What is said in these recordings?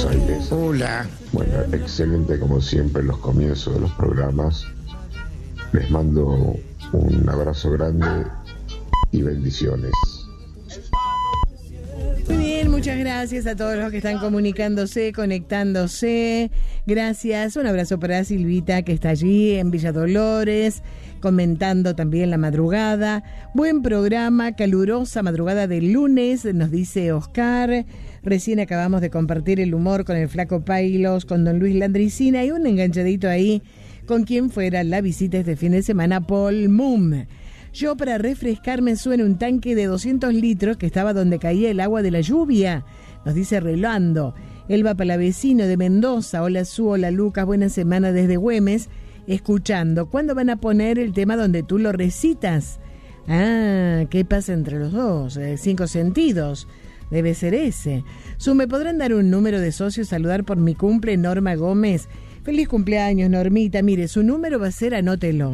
Aires. Hola. Bueno, excelente como siempre los comienzos de los programas. Les mando un abrazo grande y bendiciones. Muy bien, muchas gracias a todos los que están comunicándose, conectándose. Gracias, un abrazo para Silvita que está allí en Villa Dolores, comentando también la madrugada. Buen programa, calurosa madrugada del lunes, nos dice Oscar. Recién acabamos de compartir el humor con el Flaco Pailos, con don Luis Landricina y un enganchadito ahí con quien fuera la visita este fin de semana, Paul Moon. Yo para refrescarme sueno un tanque de 200 litros que estaba donde caía el agua de la lluvia, nos dice Rolando. Elba Palavecino de Mendoza, hola Su, hola Lucas, buena semana desde Güemes, escuchando. ¿Cuándo van a poner el tema donde tú lo recitas? Ah, ¿qué pasa entre los dos? 5 sentidos, debe ser ese. Su, ¿me podrán dar un número de socio, saludar por mi cumple, Norma Gómez? Feliz cumpleaños, Normita. Mire, su número va a ser, anótelo,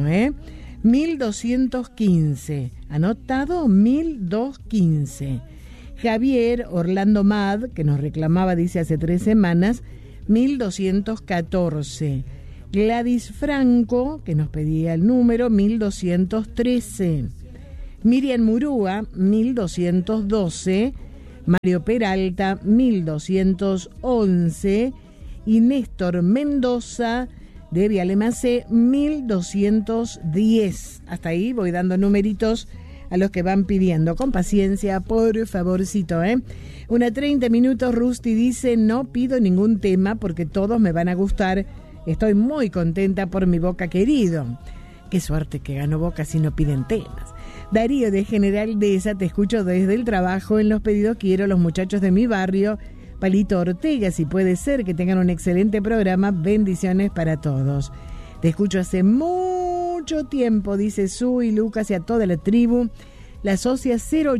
1215. Anotado, 1215. Javier Orlando Mad, que nos reclamaba, dice, hace 3 semanas, 1214. Gladys Franco, que nos pedía el número, 1213. Miriam Murúa, 1212. Mario Peralta, 1211. Y Néstor Mendoza, de Vialemacé, 1210. Hasta ahí voy dando numeritos a los que van pidiendo. Con paciencia, por favorcito, 1:30 minutos. Rusty dice, no pido ningún tema porque todos me van a gustar. Estoy muy contenta por mi Boca querido. Qué suerte que ganó Boca si no piden temas. Darío de General Dehesa, te escucho desde el trabajo. En los pedidos quiero los muchachos de mi barrio. Palito Ortega, si puede ser, que tengan un excelente programa. Bendiciones para todos. Te escucho hace mucho tiempo, dice Su y Lucas y a toda la tribu. La Socia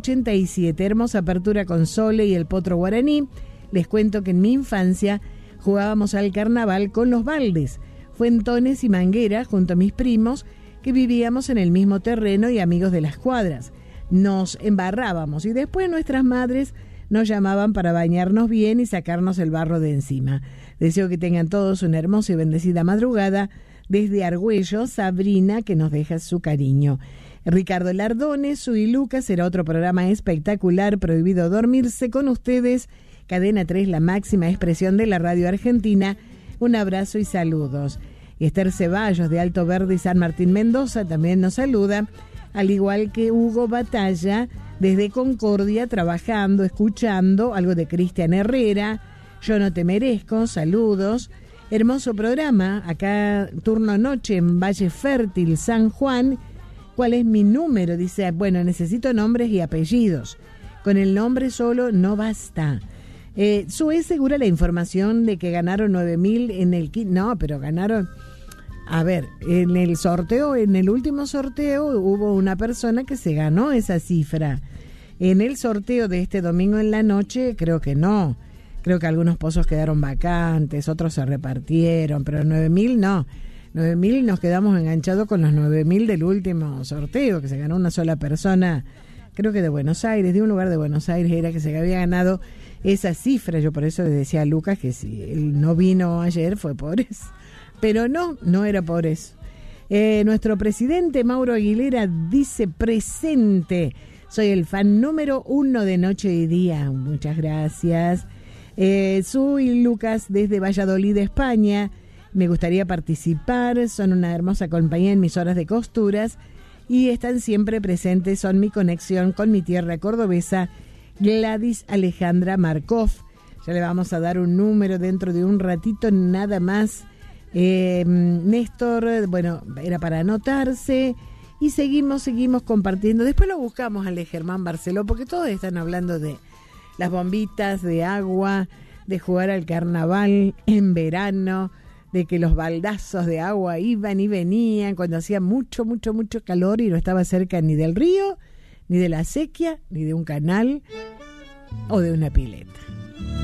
087, hermosa apertura con Sole y el Potro Guaraní. Les cuento que en mi infancia jugábamos al carnaval con los baldes, fuentones y mangueras junto a mis primos que vivíamos en el mismo terreno y amigos de las cuadras. Nos embarrábamos y después nuestras madres nos llamaban para bañarnos bien y sacarnos el barro de encima. Deseo que tengan todos una hermosa y bendecida madrugada. Desde Argüello, Sabrina, que nos deja su cariño. Ricardo Lardones, Su y Lucas, será otro programa espectacular. Prohibido dormirse con ustedes. Cadena 3, la máxima expresión de la radio argentina. Un abrazo y saludos. Esther Ceballos, de Alto Verde y San Martín Mendoza, también nos saluda. Al igual que Hugo Batalla, desde Concordia, trabajando, escuchando algo de Cristian Herrera. Yo no te merezco, saludos. Hermoso programa, acá turno noche en Valle Fértil, San Juan. ¿Cuál es mi número? Dice, bueno, necesito nombres y apellidos. Con el nombre solo no basta. ¿Su es segura la información de que ganaron 9.000 en el... No, pero ganaron... A ver, en el sorteo, en el último sorteo hubo una persona que se ganó esa cifra. En el sorteo de este domingo en la noche, creo que no. Creo que algunos pozos quedaron vacantes, otros se repartieron, pero 9.000 no. 9.000 nos quedamos enganchados con los 9.000 del último sorteo, que se ganó una sola persona, creo que de Buenos Aires, de un lugar de Buenos Aires era que se había ganado esa cifra. Yo por eso le decía a Lucas que si él no vino ayer fue por eso. Pero no era por eso. Nuestro presidente Mauro Aguilera dice presente. Soy el fan número 1 de Noche y Día. Muchas gracias. Su y Lucas desde Valladolid, España. Me gustaría participar. Son una hermosa compañía en mis horas de costuras y están siempre presentes. Son mi conexión con mi tierra cordobesa. Gladys Alejandra Markov. Ya le vamos a dar un número dentro de un ratito nada más. Néstor, bueno, era para anotarse. Y seguimos compartiendo. Después lo buscamos al de Germán Barceló, porque todos están hablando de las bombitas de agua, de jugar al carnaval en verano, de que los baldazos de agua iban y venían cuando hacía mucho calor y no estaba cerca ni del río, ni de la acequia, ni de un canal o de una pileta.